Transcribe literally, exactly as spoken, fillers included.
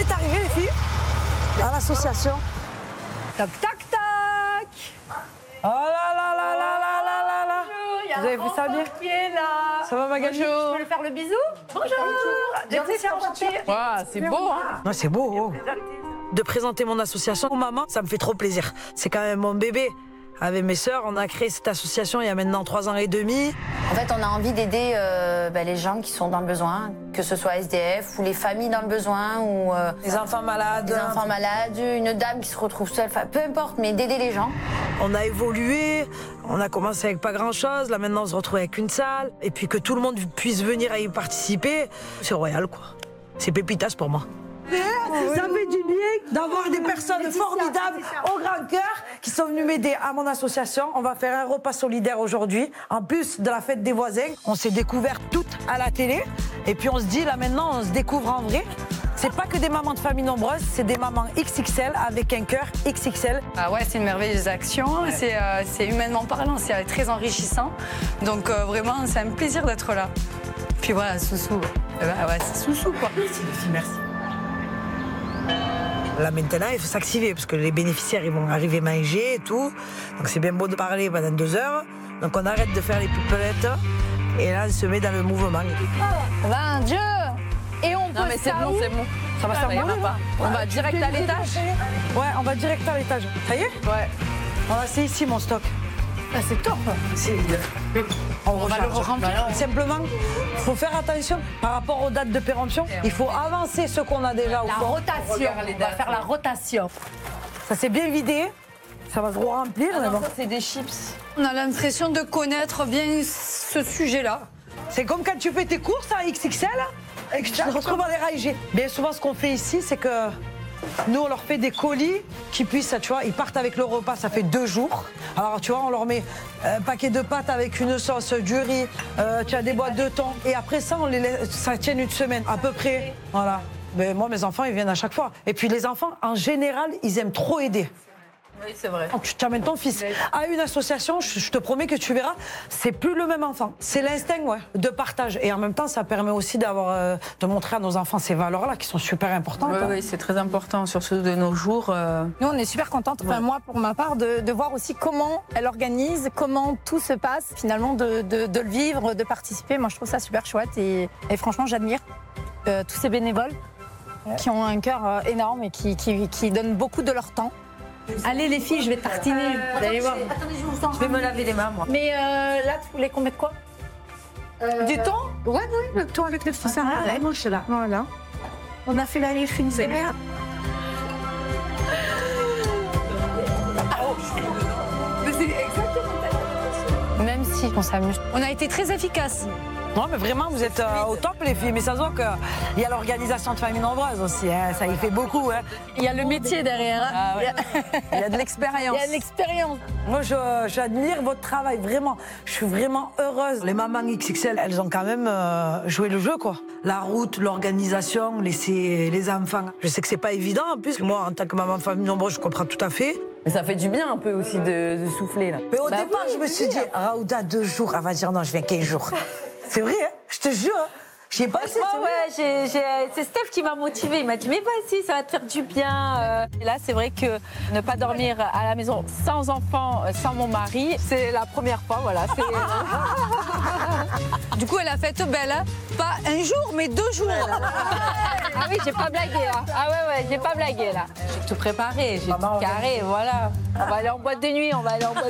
est arrivé, les filles, à l'association. Tac, tac, tac. Oh là là là là là là là là. Bonjour, Vous avez vu ça bien? Qui est là? Ça va, Magali? Bonjour. Je peux lui faire le bisou? Bonjour. Laetitia, enchantée. Wow, c'est beau, hein? Ouais, c'est beau. Oh. De présenter mon association aux mamans, ça me fait trop plaisir. C'est quand même mon bébé. Avec mes sœurs, on a créé cette association il y a maintenant trois ans et demi. En fait, on a envie d'aider euh, bah, les gens qui sont dans le besoin, que ce soit S D F ou les familles dans le besoin ou euh, Les enfants malades. des enfants malades, une dame qui se retrouve seule, enfin, peu importe, mais d'aider les gens. On a évolué, on a commencé avec pas grand-chose, là maintenant on se retrouve avec une salle. Et puis que tout le monde puisse venir y participer, c'est royal quoi. C'est pépitas pour moi. Ça fait du bien d'avoir des personnes formidables au grand cœur qui sont venues m'aider à mon association. On va faire un repas solidaire aujourd'hui, en plus de la fête des voisins. On s'est découvertes toutes à la télé et puis on se dit là maintenant on se découvre en vrai. C'est pas que des mamans de famille nombreuses, c'est des mamans X X L avec un cœur X X L. Ah ouais, c'est une merveilleuse action. Ouais. C'est euh, c'est humainement parlant, c'est très enrichissant. Donc euh, vraiment, c'est un plaisir d'être là. Puis voilà, Soussou. Eh ben, ouais, c'est Soussou quoi. Merci, merci. Là maintenant, il faut s'activer parce que les bénéficiaires ils vont arriver manger et tout. Donc c'est bien beau de parler pendant deux heures. Donc on arrête de faire les pipelettes et là on se met dans le mouvement. Ben Dieu. Et on Non, mais c'est bon, c'est bon. Ça va, ça, ça ira pas. On va direct à l'étage. Ouais, on va direct à l'étage. Ça y est? Ouais. Voilà, c'est ici mon stock. Ah, c'est top. C'est On, on va le remplir. Simplement, il faut faire attention par rapport aux dates de péremption. Il faut avancer ce qu'on a déjà au La fond. rotation. On va faire la rotation. Ça s'est bien vidé. Ça va se remplir. Ah mais non, bon. ça, c'est des chips. On a l'impression de connaître bien ce sujet-là. C'est comme quand tu fais tes courses à X X L et que tu te retrouves à les ranger. Bien souvent, ce qu'on fait ici, c'est que nous, on leur fait des colis qui puissent, tu vois, ils partent avec le repas, ça fait deux jours. Alors, tu vois, on leur met un paquet de pâtes avec une sauce, du riz, euh, tu as des boîtes de thon. Et après ça, on les laisse, ça tient une semaine, à peu près. Voilà. Mais moi, mes enfants, ils viennent à chaque fois. Et puis, les enfants, en général, ils aiment trop aider. Oui, c'est vrai. Quand tu t'amènes ton fils à une association, je, je te promets que tu verras, c'est plus le même enfant. C'est l'instinct ouais, de partage. Et en même temps, ça permet aussi d'avoir, euh, de montrer à nos enfants ces valeurs-là qui sont super importantes. Oui, hein. oui, c'est très important, surtout de nos jours. Euh... Nous, on est super contentes, enfin, moi pour ma part, de, de voir aussi comment elle organise, comment tout se passe, finalement, de, de, de le vivre, de participer. Moi, je trouve ça super chouette et, et franchement, j'admire euh, tous ces bénévoles ouais. qui ont un cœur euh, énorme et qui, qui, qui donnent beaucoup de leur temps. Allez les filles, je vais tartiner. Euh, vous allez voir. Attendez, je vous sens. Je vais me laver les mains, moi. Mais euh, là, tu voulais qu'on mette quoi euh, Du thon? Ouais, oui, le thon avec le fils. Ça, ah, ouais, moi je suis là. Voilà. On a fait la lif une semaine. C'est exactement. Même si on s'amuse. On a été très efficaces. Non, mais vraiment, vous êtes euh, au top, les filles. Mais ça se voit qu'il y a l'organisation de familles nombreuses aussi. Hein. Ça y fait beaucoup. Hein. Il y a le métier derrière. Hein. Ah, ouais. Il y a de l'expérience. Il y a de l'expérience. Moi, je- j'admire votre travail, vraiment. Je suis vraiment heureuse. Les mamans X X L, elles ont quand même euh, joué le jeu, quoi. La route, l'organisation, laisser les enfants. Je sais que c'est pas évident, en plus. Moi, en tant que maman de famille nombreuse, je comprends tout à fait. Mais ça fait du bien un peu aussi de, de souffler, là. Mais au Bah départ, oui, je me suis dit, Raouda, deux jours. Elle va dire, non, je viens quinze jours. C'est vrai, hein, je te jure. Hein. J'y ai passé. Moi, ouais, j'ai- j'ai- c'est Steph qui m'a motivée. Il m'a dit, mais vas-y, ça va te faire du bien. euh. Et là, c'est vrai que ne pas dormir à la maison sans enfant, euh, sans mon mari, c'est la première fois, voilà. c'est- Du coup, elle a fait belle, hein. Pas un jour, mais deux jours. Ah oui, j'ai pas blagué, là. Ah ouais, ouais, j'ai pas blagué, là. J'ai tout préparé, j'ai Maman tout carré, voilà. On va aller en boîte de nuit, on va aller en boîte